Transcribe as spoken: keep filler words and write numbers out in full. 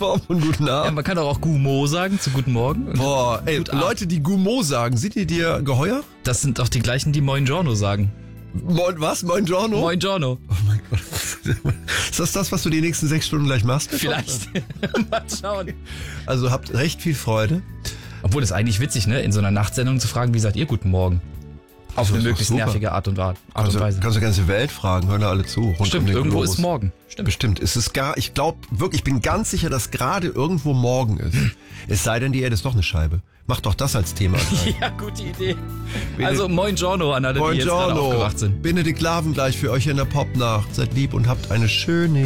Form von guten Abend. Ja, man kann doch auch Gumo sagen zu Guten Morgen. Und Boah, ey, Gut Abend. Leute, die Gumo sagen, sind die dir geheuer? Das sind doch die gleichen, die Moin Giorno sagen. Moin, was? Moin Giorno? Moin Giorno. Oh mein Gott. Ist das das, was du die nächsten sechs Stunden gleich machst? Vielleicht. Mal schauen. Also habt recht viel Freude. Obwohl, das ist eigentlich witzig, ne? In so einer Nachtsendung zu fragen, wie sagt ihr Guten Morgen? Auf Also, eine das ist möglichst super. nervige Art und, Art Also und Weise. kannst du die ganze Welt fragen, hören da alle zu. Rund Stimmt, um den irgendwo Globus. ist morgen. Stimmt. Bestimmt. Es ist gar, ich glaube wirklich, ich bin ganz sicher, dass gerade irgendwo morgen ist. Es sei denn, die Erde ist doch eine Scheibe. Mach doch das als Thema. Ja, gute Idee. Also Moin Giorno an alle, die Moin jetzt gerade Giorno. aufgewacht sind. Benedikt Laven gleich für euch in der Popnacht. Seid lieb und habt eine schöne